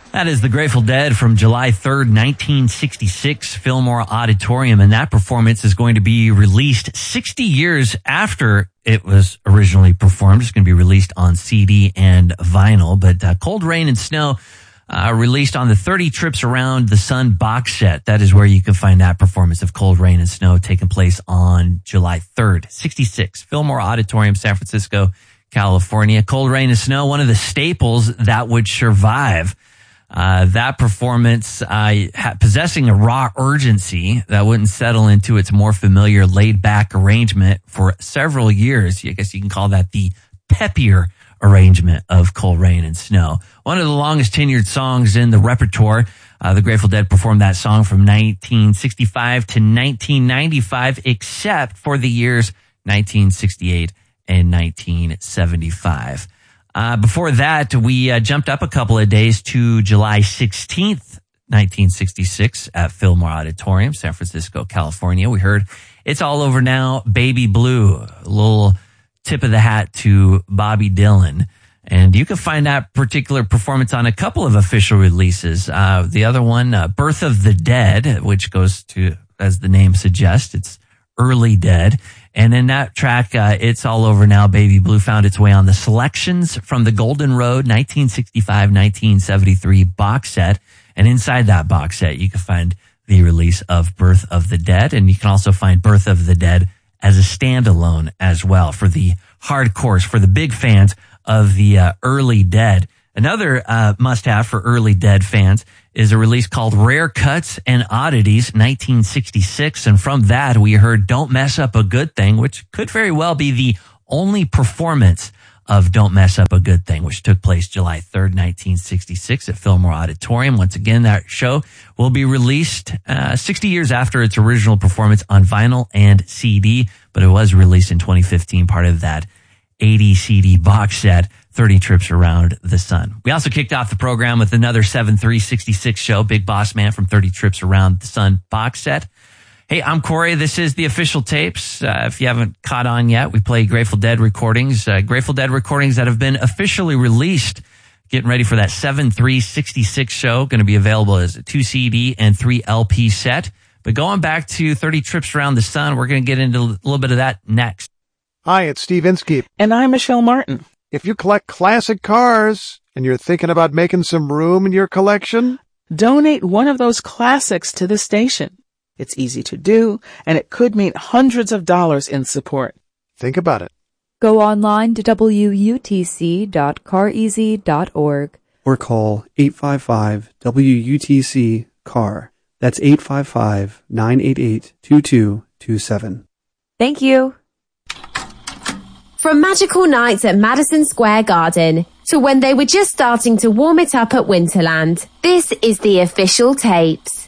That is the Grateful Dead from July 3rd, 1966, Fillmore Auditorium. And that performance is going to be released 60 years after it was originally performed. It's going to be released on CD and vinyl. But Cold Rain and Snow released on the 30 Trips Around the Sun box set. That is where you can find that performance of Cold Rain and Snow taking place on July 3rd, 66, Fillmore Auditorium, San Francisco, California. Cold Rain and Snow, one of the staples that would survive. That performance, possessing a raw urgency that wouldn't settle into its more familiar laid back arrangement for several years. I guess you can call that the peppier arrangement of Cold Rain and Snow. One of the longest tenured songs in the repertoire. The Grateful Dead performed that song from 1965 to 1995, except for the years 1968 and 1975. Before that, we jumped up a couple of days to July 16th, 1966 at Fillmore Auditorium, San Francisco, California. We heard It's All Over Now, Baby Blue, a little tip of the hat to Bobby Dylan. And you can find that particular performance on a couple of official releases. The other one, Birth of the Dead, which goes to, as the name suggests, it's early Dead. And in that track, It's All Over Now, Baby Blue found its way on the Selections from the Golden Road 1965-1973 box set. And inside that box set, you can find the release of Birth of the Dead. And you can also find Birth of the Dead as a standalone as well for the hardcores, for the big fans of the early Dead. Another must-have for early Dead fans is a release called Rare Cuts and Oddities, 1966. And from that, we heard Don't Mess Up a Good Thing, which could very well be the only performance of Don't Mess Up a Good Thing, which took place July 3rd, 1966 at Fillmore Auditorium. Once again, that show will be released 60 years after its original performance on vinyl and CD, but it was released in 2015, part of that 80 CD box set, 30 Trips Around the Sun. We also kicked off the program with another 7-3-66 show, Big Boss Man from 30 Trips Around the Sun box set. Hey, I'm Corey. This is the Official Tapes. If you haven't caught on yet, we play Grateful Dead recordings that have been officially released. Getting ready for that 7-3-66 show. Going to be available as a 2 CD and 3 LP set. But going back to 30 Trips Around the Sun, we're going to get into a little bit of that next. Hi, it's Steve Inskeep. And I'm Michelle Martin. If you collect classic cars and you're thinking about making some room in your collection, donate one of those classics to the station. It's easy to do, and it could mean hundreds of dollars in support. Think about it. Go online to wutc.careasy.org. Or call 855-WUTC-CAR. That's 855-988-2227. Thank you. From magical nights at Madison Square Garden to when they were just starting to warm it up at Winterland, this is the Official Tapes.